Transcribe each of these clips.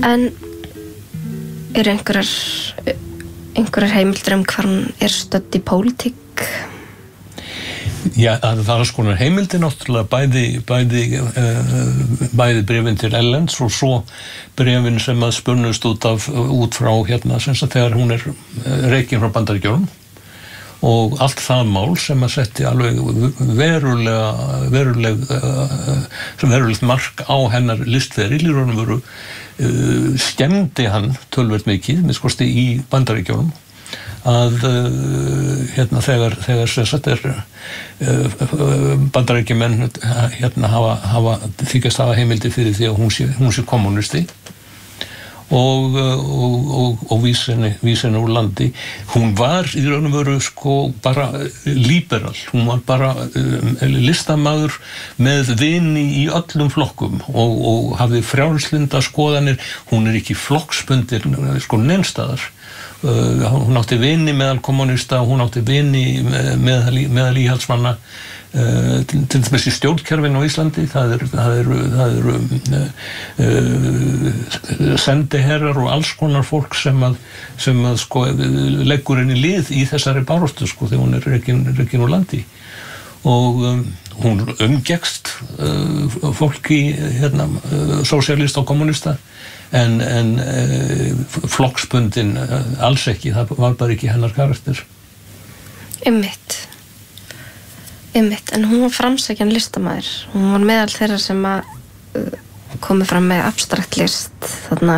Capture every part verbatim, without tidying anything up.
En er einhverjar einhverjar heimildir um hvar hún er stödd í pólitík? Já, það er skonar heimildir náttúrulega bæði, bæði, uh, bæði bréfin til Ellens og svo bréfin sem að spunnust út, af, út frá hérna sem sagt þegar hún er reikin frá Bandaríkjunum og allt það mál sem að setti alveg verulega, verulega, uh, sem verulegt mark á hennar listferil í raun og veru uh, skemmdi hann töluvert mikið, með skosti í Bandaríkjunum að uh, hérna þegar þegar sem sagt er uh, Bandaríkjumenn hérna hafa, hafa þykjast hafa heimildi fyrir því að hún sé, hún sé kommunisti og og og og vísinni vísinni úr landi. Hún var í raun og veru sko bara liberal, hún var bara um, listamaður með vini í öllum flokkum og og hafði frjálslynda skoðanir. Hún er ekki flokksbundin sko neinstaðar. Uh, hún átti vini meðal kommunista, hún átti vini meðal, meðal íhaldsmanna uh, til, til þess í stjórnkerfinu á Íslandi. Það eru það eru það eru uh, uh, sendiherrar og alls konar fólk sem að sem að sko leggur inn í lið í þessari baráttu sko þegar hún er rekin rekin úr landi og um, hún umgekkst uh, fólki hérna uh, sósíalista og kommunista. En, en uh, flokksbundin uh, alls ekki, það var bara ekki hennar karakter. Einmitt. Einmitt, en hún var framsækjan listamaður. Hún var meðal þeirra sem að uh, komu fram með abstrakt list þarna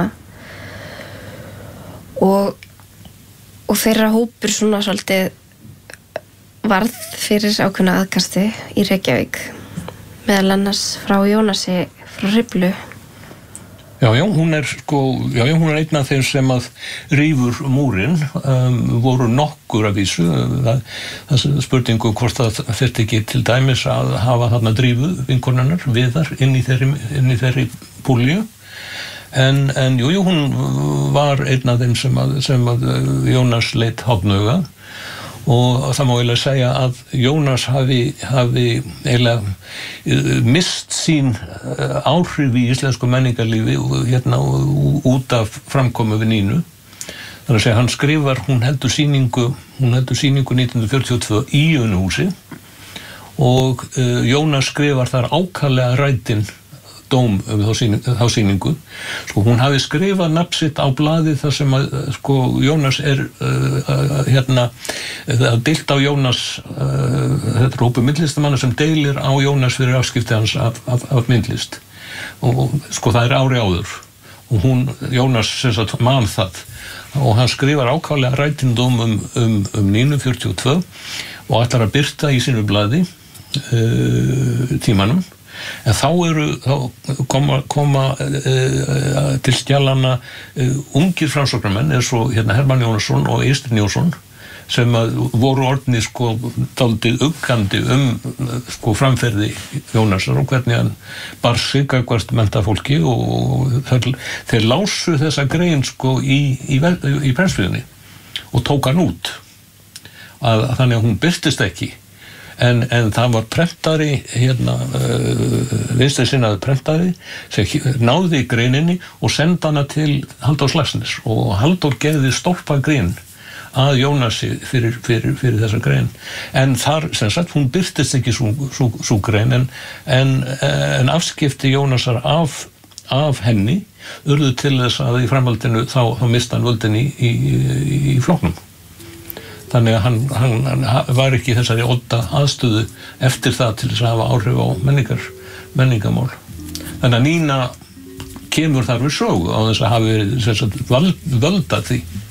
og, og þeirra hópur svona svolítið varð fyrir ákveðna aðkasti í Reykjavík meðal annars frá Jónasi frá Hriflu. Já, já, hún er sko, já, já, hún er einn af þeim sem að rífur múrinn, um, voru nokkur að vísu, það, það spurningu hvort það þyrfti ekki til dæmis að hafa þarna drífu vinkonunnar viðar inn í þeirri, inn í þeirri púlju, en, en jú, jú, hún var einn af þeim sem að, sem að Jónas leit hornauga og það má eiginlega segja að Jónas hafi, hafi eiginlega mist sín áhrif í íslensku menningarlífi hérna út af framkomu við Nínu. Þannig að segja, hann skrifar, hún heldur sýningu, hún heldur sýningu nítján hundruð fjörutíu og tvö í Unuhúsi og uh, Jónas skrifar þar ákaflega rætin dóm um þá sýningu, þá sýningu. Sko, hún hafi skrifað nafn sitt á blaði þar sem að sko Jónas er uh, hérna það deilt á Jónas uh, þetta er hópur myndlistamanna sem deilir á Jónas fyrir afskipti hans af, af, af myndlist og, og sko það er ári áður og hún, Jónas sem sagt man það og hann skrifar ákaflega rætindóm um, um, um Nínu fjörutíu og tvö og ætlar að birta í sínu blaði uh, tímanum. En þá eru þá koma, koma uh, til skjalanna uh, ungir framsóknarmenn eins og hérna Hermann Jónasson og Eysteinn Jónsson sem að voru orðnir sko dálítið uggandi um sko framferði Jónasar og hvernig hann bar sig gagnvart menntafólki og þeir, þeir lásu þessa grein sko í, í, í prensfríðinni og tók hann út að, þannig að hún birtist ekki. En, en það var prentari, hérna, uh, vinstri sinnaði prentari sem náði í greininni og sendi hana til Halldórs Laxness og Halldór gerði stólpa grein að Jónasi fyrir, fyrir, fyrir þessa grein. En þar, sem sagt, hún birtist ekki sú grein en, en, en afskipti Jónasar af, af henni urðu til þess að í framhaldinu þá, þá mista hann völdin í, í, í flokknum. Þannig að hann, hann, hann var ekki þessari odda aðstöðu eftir það til þess að hafa áhrif á menningar, menningamál. Þannig að Nína kemur þar við sögu á þess að hafa verið völd, völd að því.